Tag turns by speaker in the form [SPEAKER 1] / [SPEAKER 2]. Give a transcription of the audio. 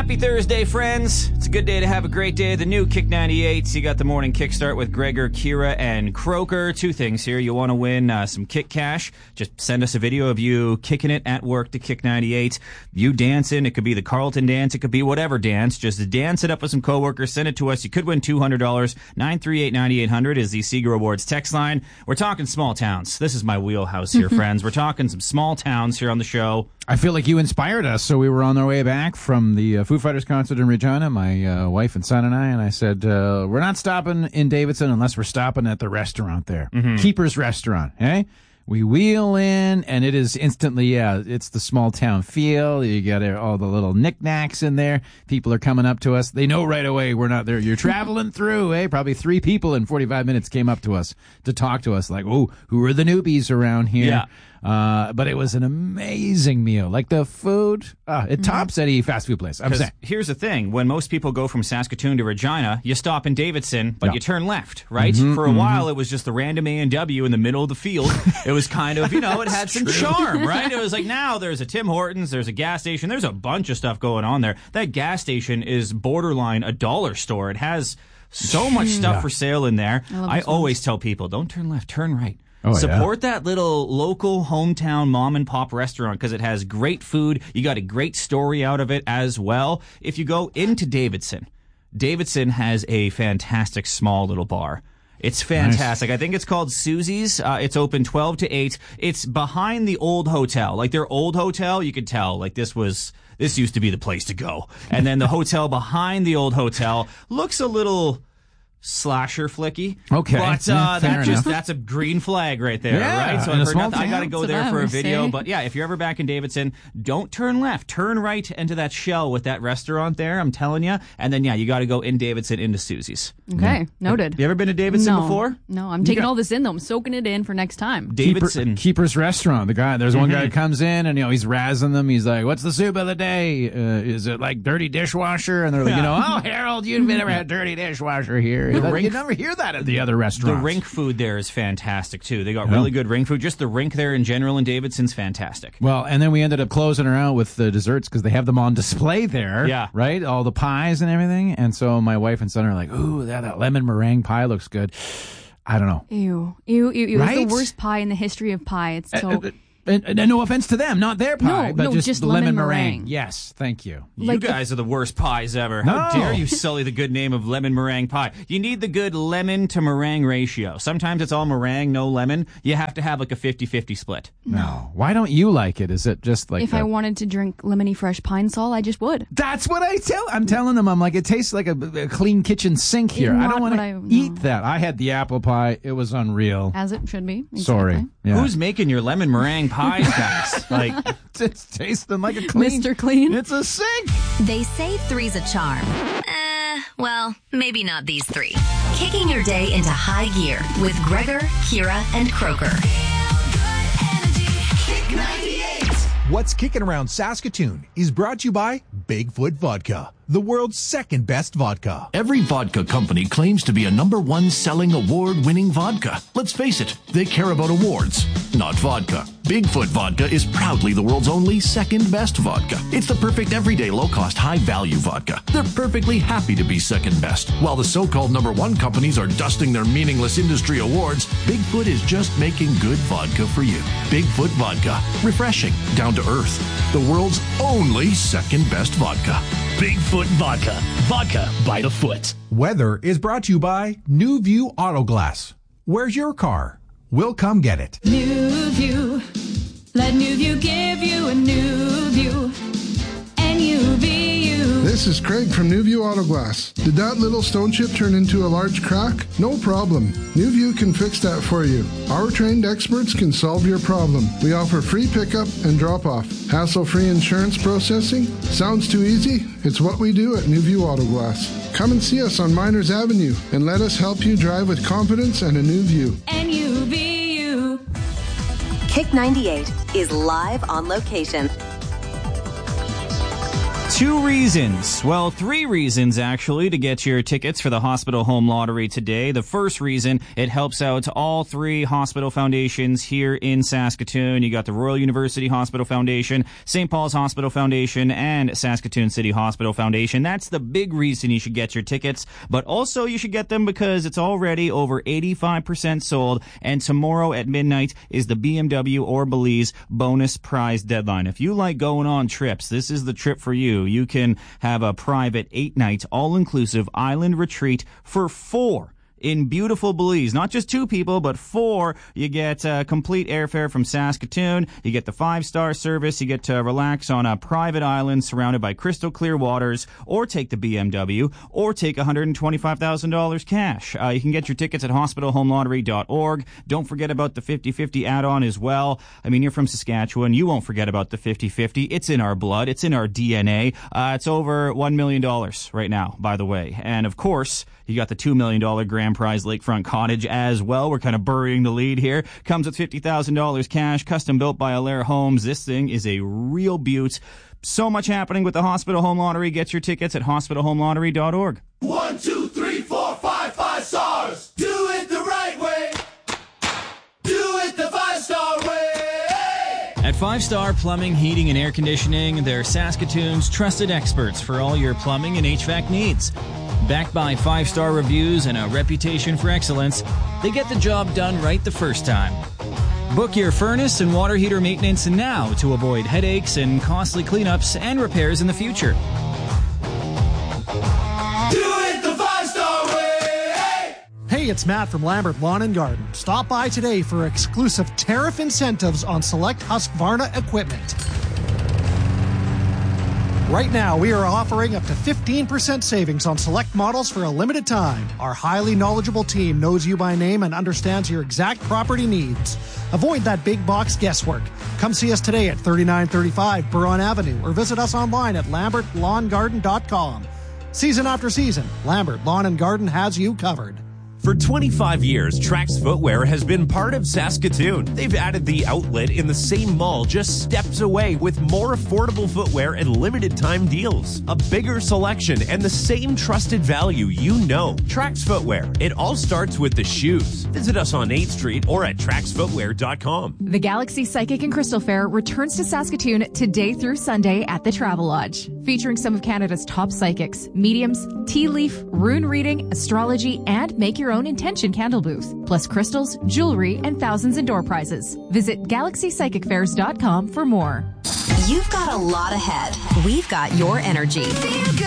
[SPEAKER 1] Happy Thursday, friends. It's a good day to have a great day. The new Kick 98. You got the morning kickstart with Gregor, Kira, and Croker. Two things here. You want to win some Kick Cash. Just send us a video of you kicking it at work to Kick 98. You dancing. It could be the Carlton dance. It could be whatever dance. Just dance it up with some coworkers. Send it to us. You could win $200. 938-9800 is the Seeger Awards text line. We're talking small towns. This is my wheelhouse here, friends. We're talking some small towns here on the show.
[SPEAKER 2] I feel like you inspired us, so we were on our way back from the Foo Fighters concert in Regina, my wife and son and I said, we're not stopping in Davidson unless we're stopping at the restaurant there. Mm-hmm. Keeper's Restaurant, eh? We wheel in, and it is instantly, it's the small town feel. You got all the little knickknacks in there. People are coming up to us. They know right away we're not there. You're traveling through, eh? Probably 3 people in 45 minutes came up to us to talk to us like, oh, who are the newbies around here?
[SPEAKER 1] Yeah.
[SPEAKER 2] But it was an amazing meal. Like the food, it tops any fast food place. I'm saying.
[SPEAKER 1] Here's the thing. When most people go from Saskatoon to Regina, you stop in Davidson, but you turn left, right? Mm-hmm, for a while, it was just the random A&W in the middle of the field. It was kind of, it had some charm, right? It was like, now there's a Tim Hortons, there's a gas station, there's a bunch of stuff going on there. That gas station is borderline a dollar store. It has so much stuff for sale in there. I always tell people, don't turn left, turn right. Support that little local hometown mom and pop restaurant because it has great food. You got a great story out of it as well. If you go into Davidson, Davidson has a fantastic small little bar. It's fantastic. Nice. I think it's called Susie's. It's open 12 to 8. It's behind the old hotel. Like their old hotel, you could tell like this used to be the place to go. And then the hotel behind the old hotel looks a little slasher flicky. Okay. But that's a green flag right there, right? So I got to go there for a video. But yeah, if you're ever back in Davidson, don't turn left. Turn right into that shell with that restaurant there, I'm telling you. And then, you got to go in Davidson into Susie's.
[SPEAKER 3] Okay, noted.
[SPEAKER 1] You ever been to Davidson before?
[SPEAKER 3] No, I'm taking all this in, though. I'm soaking it in for next time.
[SPEAKER 1] Davidson.
[SPEAKER 2] Keeper's Restaurant. There's one guy who comes in and, he's razzing them. He's like, what's the soup of the day? Is it like dirty dishwasher? And they're like, oh, Harold, you've never had dirty dishwasher here. You never hear that at the other restaurants.
[SPEAKER 1] The rink food there is fantastic, too. They got really good rink food. Just the rink there in general in Davidson's fantastic.
[SPEAKER 2] Well, and then we ended up closing her out with the desserts because they have them on display there.
[SPEAKER 1] Yeah.
[SPEAKER 2] Right? All the pies and everything. And so my wife and son are like, ooh, that lemon meringue pie looks good. I don't know.
[SPEAKER 3] Ew.
[SPEAKER 2] Right?
[SPEAKER 3] It's the worst pie in the history of pie. It's so...
[SPEAKER 2] And no offense to them, not their pie, but just the lemon meringue. Yes, thank you.
[SPEAKER 1] You guys are the worst pies ever. How dare you sully the good name of lemon meringue pie? You need the good lemon to meringue ratio. Sometimes it's all meringue, no lemon. You have to have like a 50-50 split.
[SPEAKER 2] No. Why don't you like it? Is it just like
[SPEAKER 3] if I wanted to drink lemony fresh pine sol, I just would.
[SPEAKER 2] That's what I'm telling them. I'm like, it tastes like a clean kitchen sink here. I don't want to eat that. I had the apple pie. It was unreal.
[SPEAKER 3] As it should be. Exactly.
[SPEAKER 2] Sorry. Yeah.
[SPEAKER 1] Who's making your lemon meringue pies, guys? Like,
[SPEAKER 2] it's tasting like a clean.
[SPEAKER 3] Mr. Clean.
[SPEAKER 2] It's a sink.
[SPEAKER 4] They say three's a charm. Well, maybe not these 3. Kicking your day into high gear with Gregor, Kira, and Croker.
[SPEAKER 5] Kick 98. What's kicking around Saskatoon is brought to you by Bigfoot Vodka, the world's second best vodka.
[SPEAKER 6] Every vodka company claims to be a #1 selling award-winning vodka. Let's face it, they care about awards, not vodka. Bigfoot Vodka is proudly the world's only second best vodka. It's the perfect everyday low-cost, high-value vodka. They're perfectly happy to be second best. While the so-called #1 companies are dusting their meaningless industry awards, Bigfoot is just making good vodka for you. Bigfoot Vodka. Refreshing, down to earth. The world's only second best vodka.
[SPEAKER 7] Bigfoot Vodka. Vodka by the foot.
[SPEAKER 5] Weather is brought to you by New View Auto Glass. Where's your car? We'll come get it.
[SPEAKER 8] New View. Let New View give you a new view. NUVU.
[SPEAKER 9] This is Craig from New View Auto Glass. Did that little stone chip turn into a large crack? No problem. New View can fix that for you. Our trained experts can solve your problem. We offer free pickup and drop-off. Hassle-free insurance processing? Sounds too easy? It's what we do at New View Auto Glass. Come and see us on Miners Avenue and let us help you drive with confidence and a new view.
[SPEAKER 8] NUVU.
[SPEAKER 4] Kick 98 is live on location.
[SPEAKER 1] Three reasons, actually, to get your tickets for the Hospital Home Lottery today. The first reason, it helps out all 3 hospital foundations here in Saskatoon. You got the Royal University Hospital Foundation, St. Paul's Hospital Foundation, and Saskatoon City Hospital Foundation. That's the big reason you should get your tickets, but also you should get them because it's already over 85% sold, and tomorrow at midnight is the BMW or Belize bonus prize deadline. If you like going on trips, this is the trip for you. You can have a private 8-night all-inclusive island retreat for 4 in beautiful Belize. Not just 2 people, but 4. You get complete airfare from Saskatoon. You get the 5-star service. You get to relax on a private island surrounded by crystal clear waters, or take the BMW, or take $125,000 cash. You can get your tickets at hospitalhomelottery.org. Don't forget about the 50-50 add-on as well. I mean, you're from Saskatchewan. You won't forget about the 50-50. It's in our blood. It's in our DNA. It's over $1 million right now, by the way. And, of course, you got the $2 million grand prize lakefront cottage as well. We're kind of burying the lead here. Comes with $50,000 cash, custom built by Allaire Homes. This thing is a real beaut. So much happening with the Hospital Home Lottery. Get your tickets at hospitalhomelottery.org.
[SPEAKER 10] 1, 2, 3, 4, 5 stars. Do it the right way. Do it the 5-star way.
[SPEAKER 1] At 5-Star Plumbing, Heating, and Air Conditioning, they're Saskatoon's trusted experts for all your plumbing and HVAC needs. Backed by 5-star reviews and a reputation for excellence, they get the job done right the first time. Book your furnace and water heater maintenance now to avoid headaches and costly cleanups and repairs in the future.
[SPEAKER 10] Do it the 5-star way!
[SPEAKER 11] Hey, it's Matt from Lambert Lawn and Garden. Stop by today for exclusive tariff incentives on select Husqvarna equipment. Right now, we are offering up to 15% savings on select models for a limited time. Our highly knowledgeable team knows you by name and understands your exact property needs. Avoid that big box guesswork. Come see us today at 3935 Buron Avenue or visit us online at lambertlawngarden.com. Season after season, Lambert Lawn and Garden has you covered.
[SPEAKER 12] For 25 years, Trax Footwear has been part of Saskatoon. They've added the outlet in the same mall just steps away with more affordable footwear and limited time deals. A bigger selection and the same trusted value you know. Trax Footwear. It all starts with the shoes. Visit us on 8th Street or at traxfootwear.com.
[SPEAKER 13] The Galaxy Psychic and Crystal Fair returns to Saskatoon today through Sunday at the Travelodge, featuring some of Canada's top psychics, mediums, tea leaf, rune reading, astrology, and make your own intention candle booth, plus crystals, jewelry, and thousands in door prizes. Visit galaxypsychicfairs.com for more.
[SPEAKER 4] You've got a lot ahead. We've got your energy.